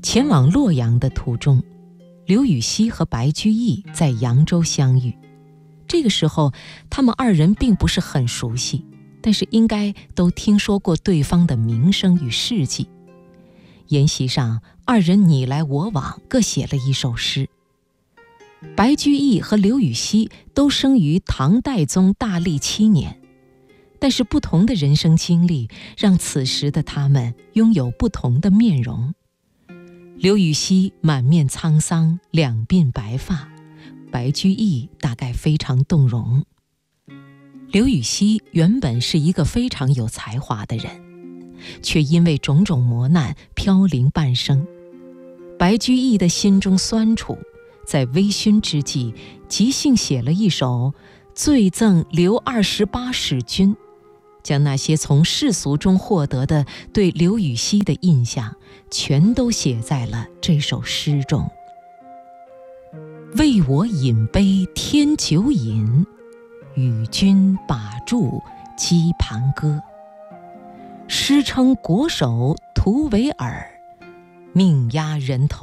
前往洛阳的途中，刘禹锡和白居易在扬州相遇。这个时候，他们二人并不是很熟悉，但是应该都听说过对方的名声与事迹。宴席上，二人你来我往，各写了一首诗。白居易和刘禹锡都生于唐代宗大历7年，但是不同的人生经历让此时的他们拥有不同的面容。刘禹锡满面沧桑，两鬓白发，白居易大概非常动容。刘禹锡原本是一个非常有才华的人，却因为种种磨难飘零半生。白居易的心中酸楚，在微醺之际即兴写了一首《醉赠刘28使君》，将那些从世俗中获得的对刘禹锡的印象全都写在了这首诗中。为我饮杯添酒饮，与君把箸击盘歌。诗称国手徒为尔，命压人头